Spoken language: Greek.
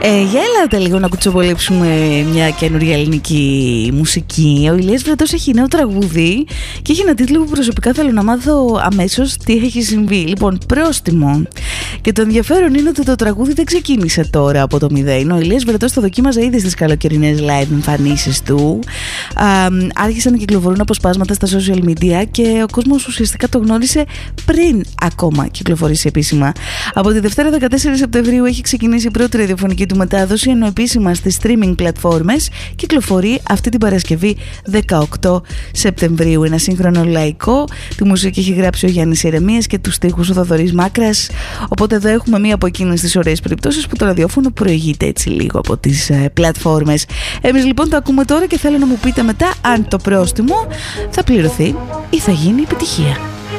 Για έλατε λίγο να κουτσοβολέψουμε μια καινούργια ελληνική μουσική. Ο Ηλίας Βρετός έχει νέο τραγούδι και έχει ένα τίτλο που προσωπικά θέλω να μάθω αμέσως τι έχει συμβεί. Λοιπόν, πρόστιμο. Και το ενδιαφέρον είναι ότι το τραγούδι δεν ξεκίνησε τώρα από το μηδέν. Ο Ηλίας Βρετός το δοκίμαζε ήδη στις καλοκαιρινές live εμφανίσεις του. Άρχισαν να κυκλοφορούν αποσπάσματα στα social media και ο κόσμος ουσιαστικά το γνώρισε πριν ακόμα κυκλοφορήσει επίσημα. Από τη Δευτέρα 14 Σεπτεμβρίου έχει ξεκινήσει η πρώτη ραδιοφωνική του μετάδοση, ενώ επίσημα στις streaming πλατφόρμες κυκλοφορεί αυτή την Παρασκευή 18 Σεπτεμβρίου. Ένα σύγχρονο λαϊκό, τη μουσική έχει γράψει ο Γιάννης Ηρεμίας και τους στίχους ο Θοδωρής Μάκρας. Οπότε εδώ έχουμε μία από εκείνες τις ωραίες περιπτώσεις που το ραδιόφωνο προηγείται έτσι λίγο από τις πλατφόρμες. Εμείς λοιπόν το ακούμε τώρα και θέλω να μου πείτε μετά αν το πρόστιμο θα πληρωθεί ή θα γίνει επιτυχία.